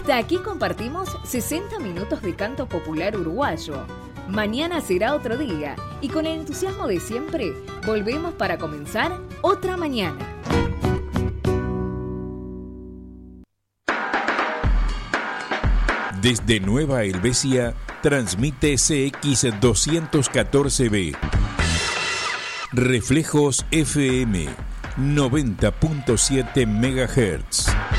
Hasta aquí compartimos 60 minutos de canto popular uruguayo. Mañana será otro día y con el entusiasmo de siempre volvemos para comenzar otra mañana. Desde Nueva Helvecia transmite CX214B. Reflejos FM 90.7 MHz.